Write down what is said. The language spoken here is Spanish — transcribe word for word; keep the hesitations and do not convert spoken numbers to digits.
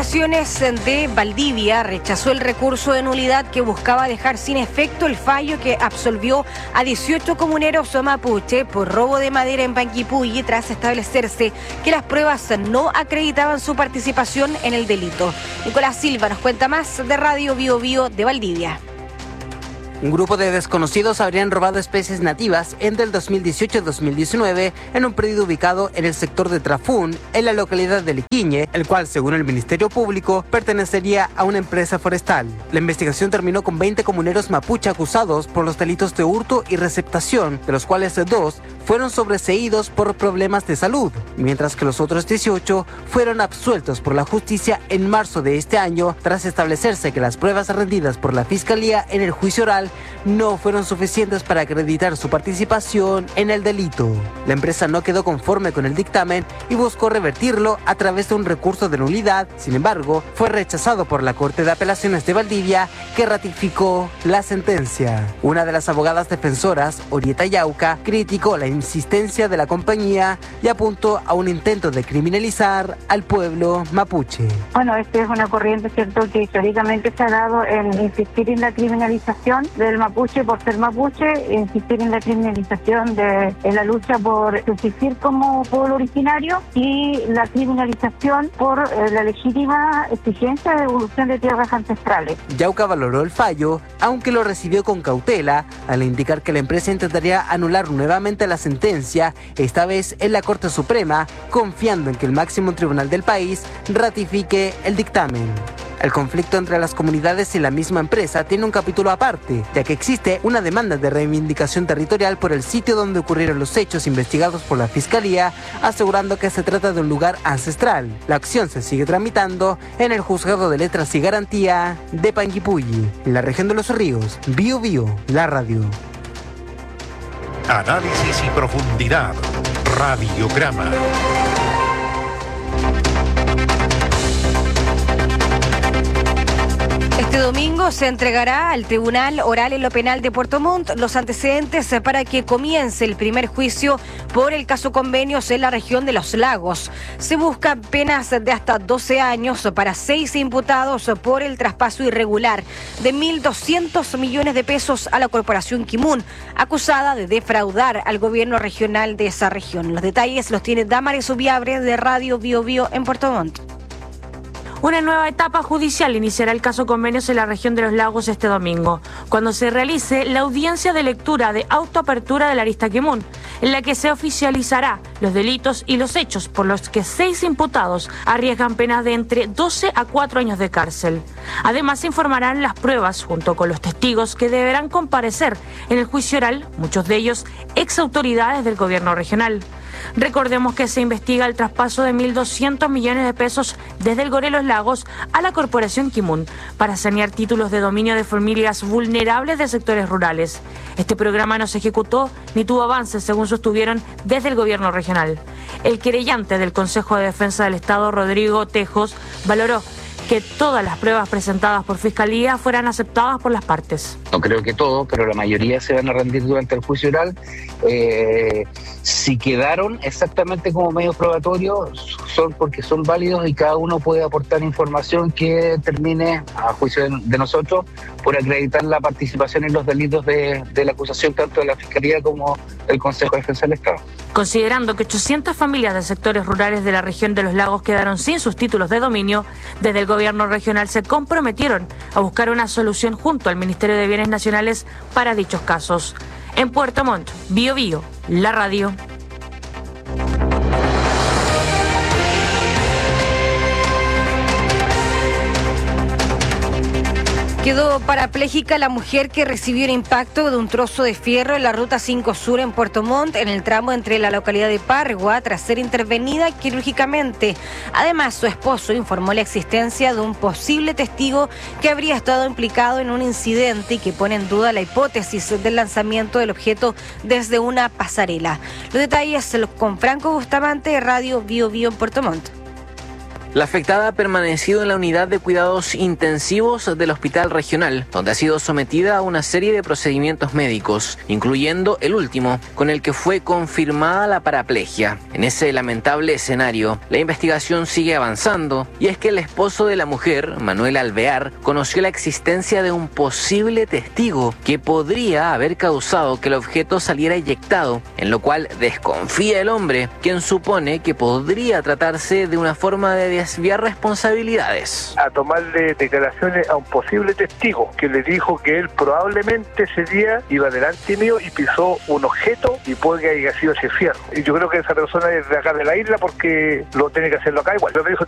Apelaciones de Valdivia rechazó el recurso de nulidad que buscaba dejar sin efecto el fallo que absolvió a dieciocho comuneros mapuche por robo de madera en Panguipulli tras establecerse que las pruebas no acreditaban su participación en el delito. Nicolás Silva nos cuenta más de Radio Bio Bio de Valdivia. Un grupo de desconocidos habrían robado especies nativas entre el dos mil dieciocho y dos mil diecinueve en un predio ubicado en el sector de Trafún, en la localidad de Liquiñe, el cual, según el Ministerio Público, pertenecería a una empresa forestal. La investigación terminó con veinte comuneros mapuche acusados por los delitos de hurto y receptación, de los cuales dos fueron sobreseídos por problemas de salud, mientras que los otros dieciocho fueron absueltos por la justicia en marzo de este año, tras establecerse que las pruebas rendidas por la Fiscalía en el juicio oral no fueron suficientes para acreditar su participación en el delito. La empresa no quedó conforme con el dictamen y buscó revertirlo a través de un recurso de nulidad. Sin embargo, fue rechazado por la Corte de Apelaciones de Valdivia, que ratificó la sentencia. Una de las abogadas defensoras, Orieta Yauca, criticó la insistencia de la compañía y apuntó a un intento de criminalizar al pueblo mapuche. Bueno, esta es una corriente, cierto, que históricamente se ha dado en insistir en la criminalización del mapuche por ser mapuche, insistir en la criminalización de en la lucha por subsistir como pueblo originario y la criminalización por eh, la legítima exigencia de devolución de tierras ancestrales. Yauca valoró el fallo, aunque lo recibió con cautela, al indicar que la empresa intentaría anular nuevamente la sentencia, esta vez en la Corte Suprema, confiando en que el máximo tribunal del país ratifique el dictamen. El conflicto entre las comunidades y la misma empresa tiene un capítulo aparte, ya que existe una demanda de reivindicación territorial por el sitio donde ocurrieron los hechos investigados por la Fiscalía, asegurando que se trata de un lugar ancestral. La acción se sigue tramitando en el Juzgado de Letras y Garantía de Panguipulli, en la región de Los Ríos. Bio Bio, la radio. Análisis y profundidad. Radiograma. Este domingo se entregará al Tribunal Oral en lo Penal de Puerto Montt los antecedentes para que comience el primer juicio por el caso Convenios en la región de Los Lagos. Se busca penas de hasta doce años para seis imputados por el traspaso irregular de mil doscientos millones de pesos a la Corporación Kimun, acusada de defraudar al gobierno regional de esa región. Los detalles los tiene Damaris Ubiabre de Radio Bio Bio en Puerto Montt. Una nueva etapa judicial iniciará el caso Convenios en la región de Los Lagos este domingo, cuando se realice la audiencia de lectura de autoapertura de la arista Kimun, en la que se oficializará los delitos y los hechos por los que seis imputados arriesgan penas de entre doce a cuatro años de cárcel. Además, se informarán las pruebas junto con los testigos que deberán comparecer en el juicio oral, muchos de ellos ex autoridades del gobierno regional. Recordemos que se investiga el traspaso de mil doscientos millones de pesos desde el Gore Los Lagos a la Corporación Kimun para sanear títulos de dominio de familias vulnerables de sectores rurales. Este programa no se ejecutó ni tuvo avances, según sostuvieron desde el gobierno regional. El querellante del Consejo de Defensa del Estado, Rodrigo Tejos, valoró que todas las pruebas presentadas por Fiscalía fueran aceptadas por las partes. No creo que todo, pero la mayoría se van a rendir durante el juicio oral. Eh, si quedaron exactamente como medios probatorios, son porque son válidos y cada uno puede aportar información que termine, a juicio de, de nosotros, por acreditar la participación en los delitos de, de la acusación tanto de la Fiscalía como del Consejo de Defensa del Estado. Considerando que ochocientas familias de sectores rurales de la región de Los Lagos quedaron sin sus títulos de dominio, desde el gobierno regional se comprometieron a buscar una solución junto al Ministerio de Bienes Nacionales para dichos casos. En Puerto Montt, Bio Bio, la radio. Quedó parapléjica la mujer que recibió el impacto de un trozo de fierro en la Ruta cinco Sur en Puerto Montt, en el tramo entre la localidad de Pargua, tras ser intervenida quirúrgicamente. Además, su esposo informó la existencia de un posible testigo que habría estado implicado en un incidente y que pone en duda la hipótesis del lanzamiento del objeto desde una pasarela. Los detalles con Franco Bustamante de Radio Bio Bio en Puerto Montt. La afectada ha permanecido en la unidad de cuidados intensivos del hospital regional, donde ha sido sometida a una serie de procedimientos médicos, incluyendo el último, con el que fue confirmada la paraplegia. En ese lamentable escenario, la investigación sigue avanzando, y es que el esposo de la mujer, Manuel Alvear, conoció la existencia de un posible testigo que podría haber causado que el objeto saliera eyectado, en lo cual desconfía el hombre, quien supone que podría tratarse de una forma de desviar responsabilidades. A tomarle declaraciones a un posible testigo que le dijo que él probablemente ese día iba delante mío y pisó un objeto y puede que haya sido ese fierro. Y yo creo que esa persona es de acá de la isla porque lo tiene que hacerlo acá igual. Yo me dijo